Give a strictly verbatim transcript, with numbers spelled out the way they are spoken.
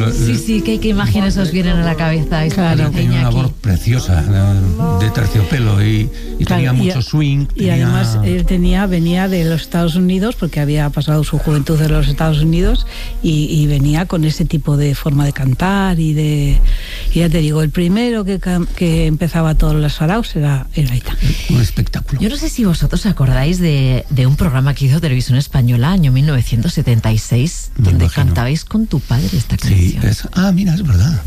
Claro, sí, sí, ¿qué, qué imágenes os vienen a la cabeza? Claro, tenía una voz preciosa, de terciopelo, y, y claro, tenía mucho y, swing. Y tenía... además él tenía, venía de los Estados Unidos, porque había pasado su juventud en los Estados Unidos, y, y venía con ese tipo de forma de cantar y de... Y ya te digo, el primero que, que empezaba todos los saraos era, era Aitán. Un espectáculo. Yo no sé si vosotros acordáis de, de un programa que hizo Televisión Española, año mil novecientos setenta y seis, Me donde imagino. cantabais con tu padre esta canción. Sí, es, ah, mira, es verdad.